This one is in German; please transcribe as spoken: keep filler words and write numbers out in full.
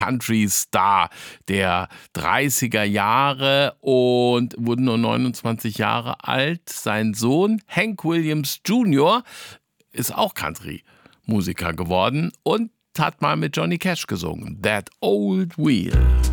Country-Star der dreißiger Jahre und wurde nur neunundzwanzig Jahre alt. Sein Sohn Hank Williams Junior ist auch Country-Musiker geworden und hat mal mit Johnny Cash gesungen. That Old Wheel.